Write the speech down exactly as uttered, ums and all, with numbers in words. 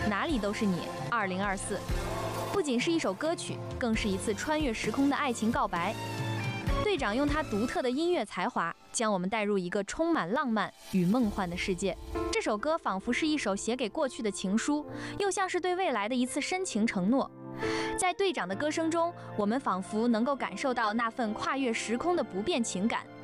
哪里都是你。二零二四不仅是一首歌曲，更是一次穿越时空的爱情告白。队长用他独特的音乐才华，将我们带入一个充满浪漫与梦幻的世界。这首歌仿佛是一首写给过去的情书，又像是对未来的一次深情承诺。在队长的歌声中，我们仿佛能够感受到那份跨越时空的不变情感。